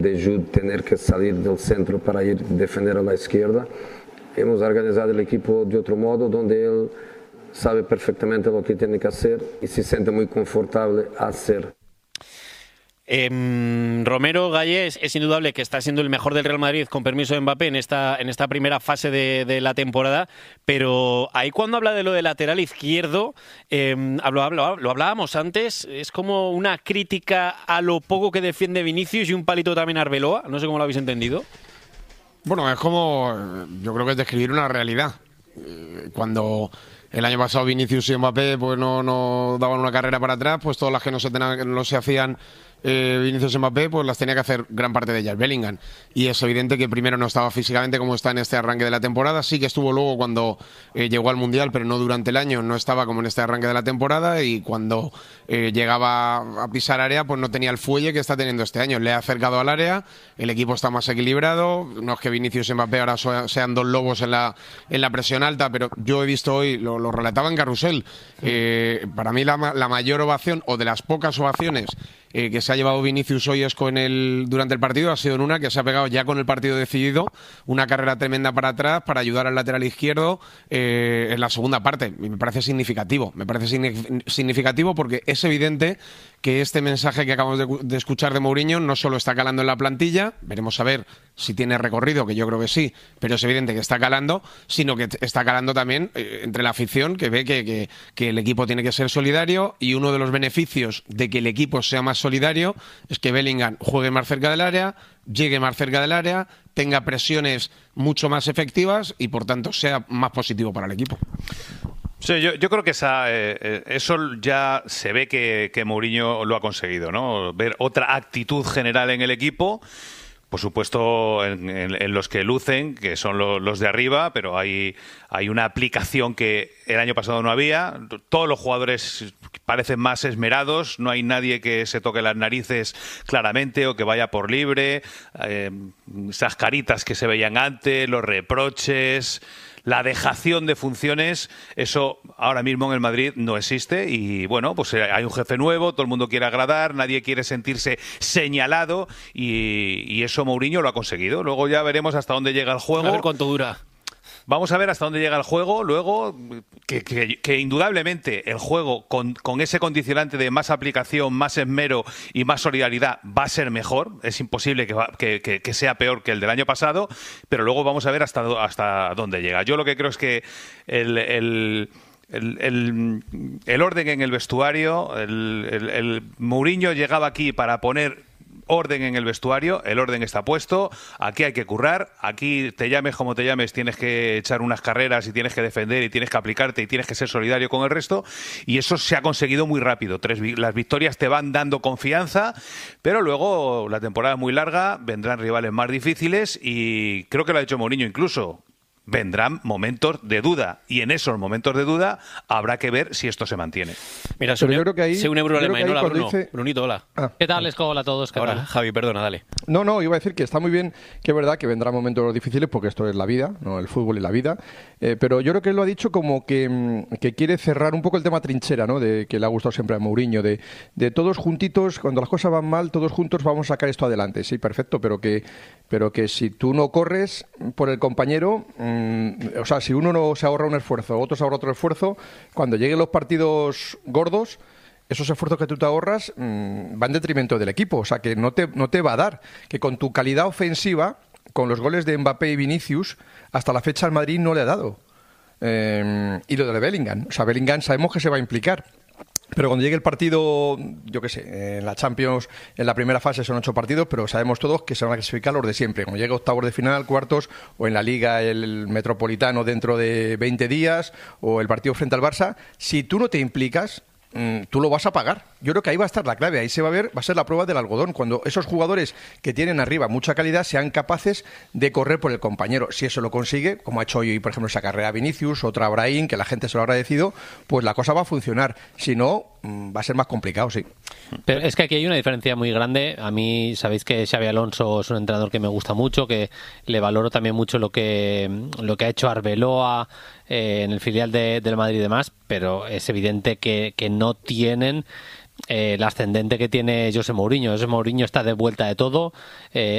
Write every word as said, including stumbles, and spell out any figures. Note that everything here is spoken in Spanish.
de Jude tener que salir del centro para ir a defender a la izquierda. Hemos organizado el equipo de otro modo, donde él sabe perfectamente lo que tiene que hacer y se siente muy confortable a hacer. Eh, Romero Gallés es indudable que está siendo el mejor del Real Madrid, con permiso de Mbappé, en esta, en esta primera fase de, de la temporada, pero ahí cuando habla de lo de lateral izquierdo, eh, lo, lo, lo hablábamos antes, es como una crítica a lo poco que defiende Vinicius y un palito también a Arbeloa, no sé cómo lo habéis entendido. Bueno, es como, yo creo que es describir una realidad. Cuando el año pasado Vinicius y Mbappé pues no, no daban una carrera para atrás, pues todas las que no se, tenían, no se hacían eh, Vinicius y Mbappé, pues las tenía que hacer gran parte de ellas Bellingham. Y es evidente que primero no estaba físicamente como está en este arranque de la temporada, sí que estuvo luego cuando eh, llegó al Mundial, pero no durante el año, no estaba como en este arranque de la temporada, y cuando eh, llegaba a pisar área, pues no tenía el fuelle que está teniendo este año. Le ha acercado al área, el equipo está más equilibrado, no es que Vinicius y Mbappé ahora sean dos lobos en la, en la presión alta, pero yo he visto hoy, lo, lo relataba en Carrusel, eh, para mí la, la mayor ovación, o de las pocas ovaciones Eh, que se ha llevado Vinicius hoy con el, durante el partido, ha sido en una que se ha pegado ya con el partido decidido, una carrera tremenda para atrás para ayudar al lateral izquierdo eh, en la segunda parte. Y me parece significativo, me parece significativo porque es evidente que este mensaje que acabamos de, de escuchar de Mourinho no solo está calando en la plantilla, veremos a ver si tiene recorrido, que yo creo que sí, pero es evidente que está calando, sino que está calando también eh, entre la afición, que ve que, que, que el equipo tiene que ser solidario, y uno de los beneficios de que el equipo sea más solidario es que Bellingham juegue más cerca del área, llegue más cerca del área, tenga presiones mucho más efectivas y por tanto sea más positivo para el equipo. Sí, yo, yo creo que esa, eh, eso ya se ve que, que Mourinho lo ha conseguido, ¿no? Ver otra actitud general en el equipo. Por supuesto, en, en, en los que lucen, que son lo, los de arriba, pero hay, hay una aplicación que el año pasado no había. Todos los jugadores parecen más esmerados, no hay nadie que se toque las narices claramente o que vaya por libre. Eh, esas caritas que se veían antes, los reproches, la dejación de funciones, eso ahora mismo en el Madrid no existe. Y bueno, pues hay un jefe nuevo, todo el mundo quiere agradar, nadie quiere sentirse señalado, y, y eso Mourinho lo ha conseguido. Luego ya veremos hasta dónde llega el juego. A ver cuánto dura. Vamos a ver hasta dónde llega el juego. Luego, que, que, que indudablemente el juego con, con ese condicionante de más aplicación, más esmero y más solidaridad va a ser mejor. Es imposible que, va, que, que, que sea peor que el del año pasado, pero luego vamos a ver hasta, hasta dónde llega. Yo lo que creo es que el... el El, el, el orden en el vestuario, el, el, el Mourinho llegaba aquí para poner orden en el vestuario, el orden está puesto, aquí hay que currar, aquí te llames como te llames, tienes que echar unas carreras y tienes que defender y tienes que aplicarte y tienes que ser solidario con el resto, y eso se ha conseguido muy rápido. Tres, las victorias te van dando confianza, pero luego la temporada es muy larga, vendrán rivales más difíciles y creo que lo ha dicho Mourinho incluso. Vendrán momentos de duda, y en esos momentos de duda habrá que ver si esto se mantiene. Mira, soy un, ahí, un euro alemán. Hola, Bruno. Dice... Brunito, hola. Ah. ¿Qué tal, Esco? Hola a todos. ¿Qué Ahora, tal? Javi, perdona, dale. No, no, iba a decir que está muy bien, que es verdad que vendrán momentos difíciles porque esto es la vida, no el fútbol y la vida, eh, pero yo creo que él lo ha dicho como que, que quiere cerrar un poco el tema trinchera, ¿no? De que le ha gustado siempre a Mourinho, de, de todos juntitos, cuando las cosas van mal, todos juntos vamos a sacar esto adelante. Sí, perfecto, pero que, pero que si tú no corres por el compañero, mmm, o sea, si uno no se ahorra un esfuerzo, otro se ahorra otro esfuerzo, cuando lleguen los partidos gordos, esos esfuerzos que tú te ahorras mmm, van en detrimento del equipo. O sea, que no te, no te va a dar. Que con tu calidad ofensiva, con los goles de Mbappé y Vinicius, hasta la fecha al Madrid no le ha dado. Eh, y lo de Bellingham. O sea, Bellingham sabemos que se va a implicar. Pero cuando llegue el partido, yo qué sé, en la Champions, en la primera fase son ocho partidos, pero sabemos todos que se van a clasificar los de siempre. Cuando llegue octavos de final, cuartos, o en la Liga el Metropolitano dentro de veinte días, o el partido frente al Barça, si tú no te implicas, mmm, tú lo vas a pagar. Yo creo que ahí va a estar la clave, ahí se va a ver, va a ser la prueba del algodón, cuando esos jugadores que tienen arriba mucha calidad sean capaces de correr por el compañero. Si eso lo consigue, como ha hecho hoy, por ejemplo, esa carrera Vinicius, otra Brahim, que la gente se lo ha agradecido, pues la cosa va a funcionar. Si no, va a ser más complicado, sí. Pero es que aquí hay una diferencia muy grande. A mí, sabéis que Xabi Alonso es un entrenador que me gusta mucho, que le valoro también mucho lo que, lo que ha hecho Arbeloa eh, en el filial de, del Madrid y demás, pero es evidente que, que no tienen eh, el ascendente que tiene José Mourinho. José Mourinho está de vuelta de todo, eh,